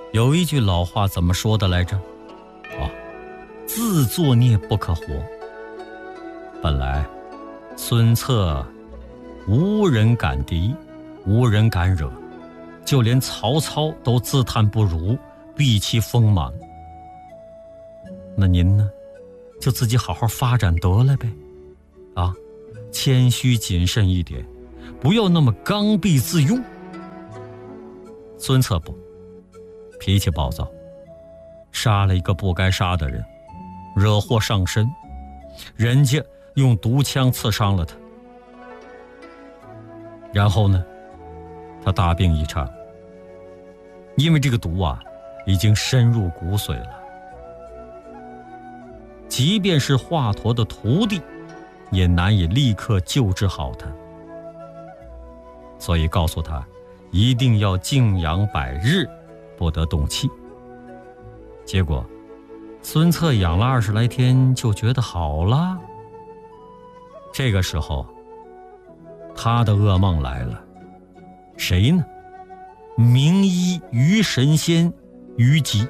有一句老话怎么说的来着？自作孽不可活。本来孙策无人敢敌，无人敢惹，就连曹操都自叹不如，避其锋芒。那您呢，就自己好好发展得了呗，谦虚谨慎一点，不要那么刚愎自用。孙策不，脾气暴躁，杀了一个不该杀的人，惹祸上身，人家用毒枪刺伤了他。然后呢，他大病一场，因为这个毒已经深入骨髓了。即便是华佗的徒弟，也难以立刻救治好他。所以告诉他，一定要静养100日，不得动气。结果孙策养了20来天就觉得好了。这个时候他的噩梦来了。谁呢？名医虞神仙虞吉。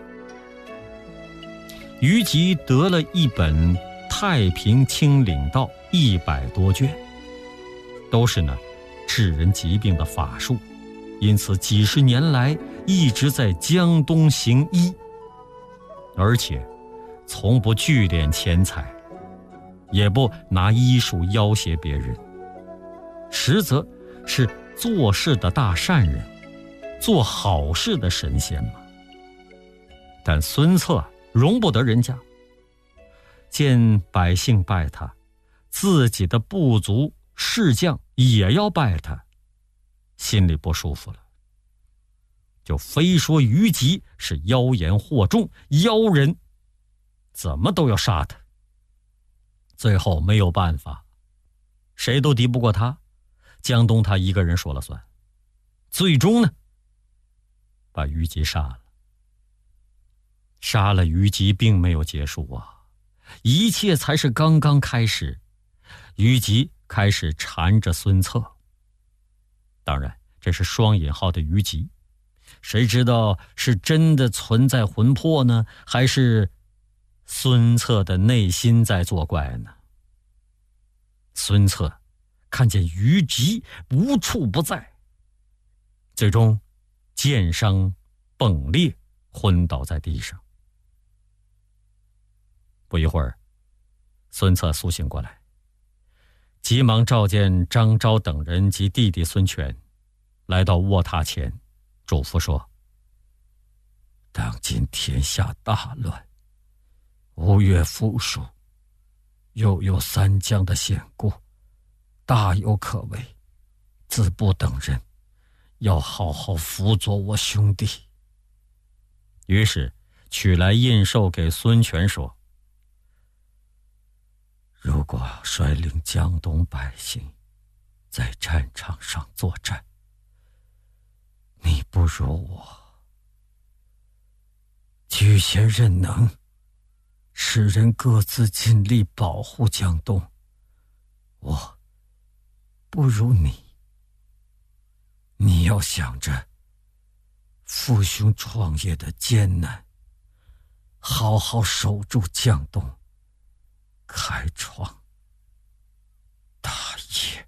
虞吉得了一本《太平清领道》100多卷，都是治人疾病的法术，因此几十年来一直在江东行医，而且从不聚敛钱财，也不拿医术要挟别人，实则是做事的大善人，做好事的神仙嘛。但孙策容不得人家，见百姓拜他，自己的部族士将也要拜他，心里不舒服了，就非说虞吉是妖言惑众，妖人，怎么都要杀他。最后没有办法，谁都敌不过他，江东他一个人说了算，最终呢，把虞吉杀了。杀了虞吉并没有结束一切才是刚刚开始。虞吉开始缠着孙策，当然这是双引号的虞吉，谁知道是真的存在魂魄呢，还是孙策的内心在作怪呢？孙策看见虞吉无处不在，最终箭伤迸裂，昏倒在地上。不一会儿，孙策苏醒过来，急忙召见张昭等人及弟弟孙权，来到卧榻前，嘱咐说：当今天下大乱，吴越附属，又有三江的险故，大有可为，子布等人要好好辅佐我兄弟。于是取来印绶给孙权说：如果率领江东百姓在战场上作战，你不如我，举贤任能，使人各自尽力保护江东，我不如你。你要想着父兄创业的艰难，好好守住江东，开创大业。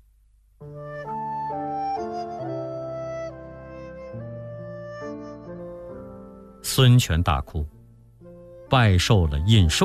孙权大哭，拜受了印绶。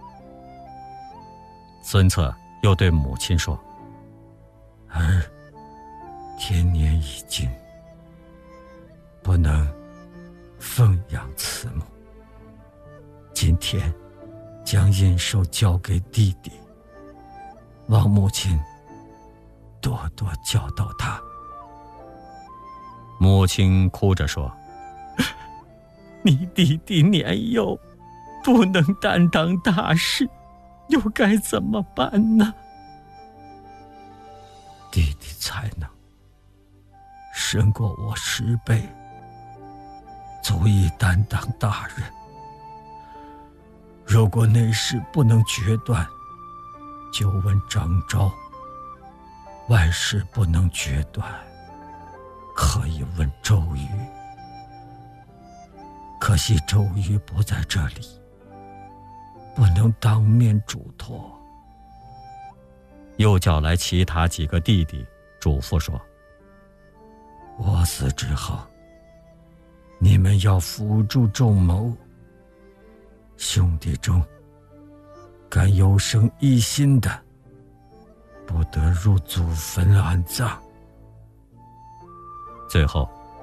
孙策又对母亲说：儿天年已尽，不能奉养慈母，今天将印绶交给弟弟，望母亲多多教导他。母亲哭着说：你弟弟年幼，不能担当大事，又该怎么办呢？弟弟才能胜过我10倍，足以担当大任。如果内事不能决断，就问张昭；外事不能决断，可以问周瑜。 可惜周瑜不在这里，不能当面嘱托。” 又叫来其他几个弟弟，嘱咐说：“ 我死之后，你们要辅助仲谋。兄弟中敢有生一心的，不得入祖坟安葬。” 最后